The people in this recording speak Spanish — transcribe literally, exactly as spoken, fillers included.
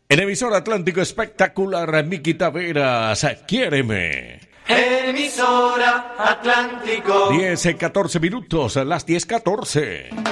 En emisora Atlántico Espectacular, Miki Taveras, Quiéreme. Emisora Atlántico. diez, catorce minutos, las diez catorce.